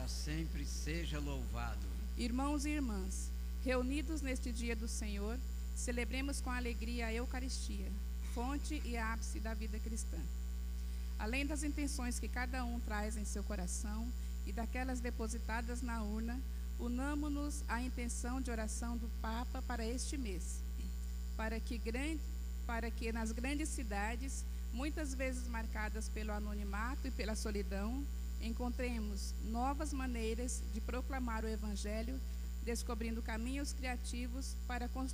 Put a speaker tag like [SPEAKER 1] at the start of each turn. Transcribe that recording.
[SPEAKER 1] para sempre seja louvado.
[SPEAKER 2] Irmãos e irmãs, reunidos neste dia do Senhor, celebremos com alegria a Eucaristia, fonte e ápice da vida cristã. Além das intenções que cada um traz em seu coração e daquelas depositadas na urna, unamo-nos à intenção de oração do Papa para este mês, para que nas grandes cidades, muitas vezes marcadas pelo anonimato e pela solidão, encontremos novas maneiras de proclamar o Evangelho, descobrindo caminhos criativos para